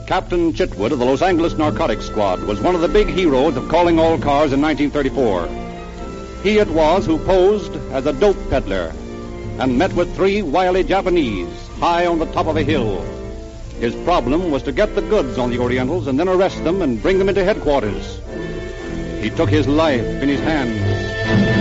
Captain Chitwood of the Los Angeles Narcotics Squad was one of the big heroes of Calling All Cars in 1934. He it was who posed as a dope peddler and met with three wily Japanese high on the top of a hill. His problem was to get the goods on the Orientals and then arrest them and bring them into headquarters. He took his life in his hands.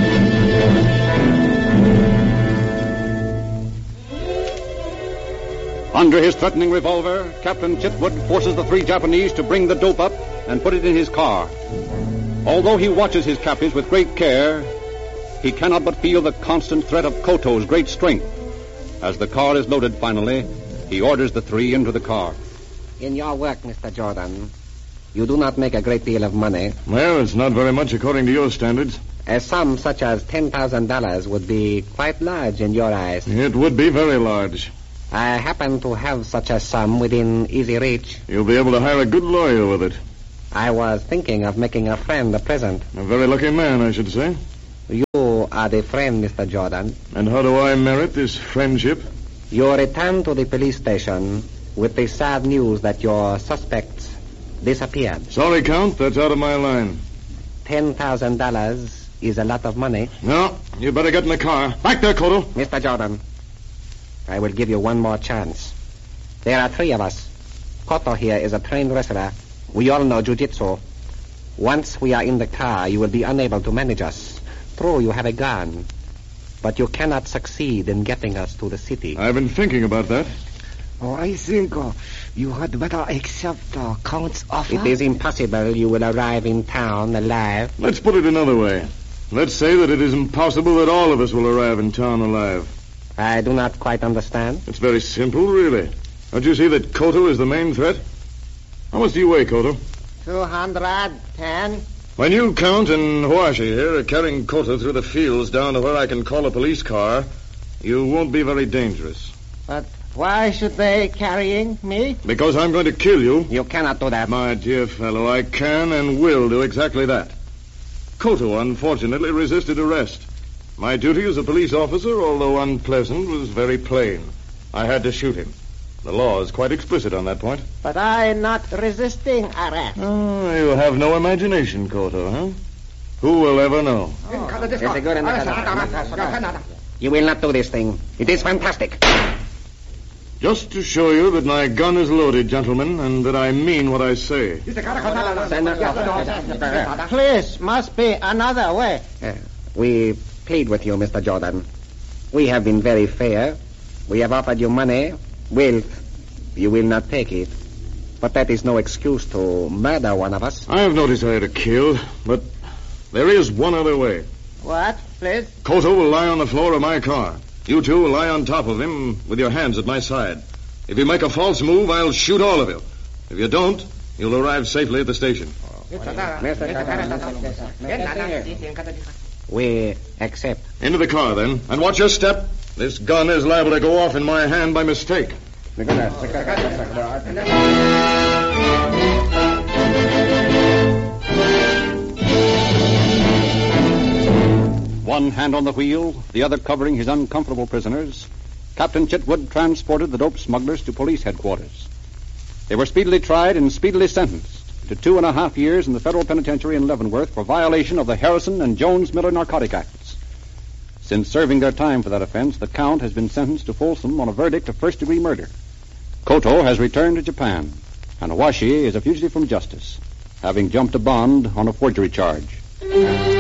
Under his threatening revolver, Captain Chitwood forces the three Japanese to bring the dope up and put it in his car. Although he watches his captives with great care, he cannot but feel the constant threat of Koto's great strength. As the car is loaded finally, he orders the three into the car. In your work, Mr. Jordan, you do not make a great deal of money. Well, it's not very much according to your standards. A sum such as $10,000 would be quite large in your eyes. It would be very large. I happen to have such a sum within easy reach. You'll be able to hire a good lawyer with it. I was thinking of making a friend a present. A very lucky man, I should say. You are the friend, Mr. Jordan. And how do I merit this friendship? You return to the police station with the sad news that your suspects disappeared. Sorry, Count, that's out of my line. $10,000 is a lot of money. No, you better get in the car. Back there, Koto. Mr. Jordan, I will give you one more chance. There are three of us. Koto here is a trained wrestler. We all know jiu-jitsu. Once we are in the car, you will be unable to manage us. True, you have a gun, but you cannot succeed in getting us to the city. I've been thinking about that. I think you had better accept Count's offer. It is impossible you will arrive in town alive. Let's put it another way. Let's say that it is impossible that all of us will arrive in town alive. I do not quite understand. It's very simple, really. Don't you see that Koto is the main threat? How much do you weigh, Koto? 210. When you, Count, and Huashi here are carrying Koto through the fields down to where I can call a police car, you won't be very dangerous. But why should they carrying me? Because I'm going to kill you. You cannot do that. My dear fellow, I can and will do exactly that. Koto, unfortunately, resisted arrest. My duty as a police officer, although unpleasant, was very plain. I had to shoot him. The law is quite explicit on that point. But I'm not resisting arrest. Oh, you have no imagination, Koto, huh? Who will ever know? You will not do this thing. It is fantastic. Just to show you that my gun is loaded, gentlemen, and that I mean what I say. Please, must be another way. We plead with you, Mr. Jordan. We have been very fair. We have offered you money. Wealth. You will not take it. But that is no excuse to murder one of us. I have no desire to kill, but there is one other way. What, please? Koto will lie on the floor of my car. You two will lie on top of him with your hands at my side. If you make a false move, I'll shoot all of you. If you don't, you'll arrive safely at the station. We accept. Into the car, then. And watch your step. This gun is liable to go off in my hand by mistake. One hand on the wheel, the other covering his uncomfortable prisoners, Captain Chitwood transported the dope smugglers to police headquarters. They were speedily tried and speedily sentenced to 2.5 years in the federal penitentiary in Leavenworth for violation of the Harrison and Jones-Miller Narcotic Acts. Since serving their time for that offense, the Count has been sentenced to Folsom on a verdict of first-degree murder. Koto has returned to Japan, and Washi is a fugitive from justice, having jumped a bond on a forgery charge.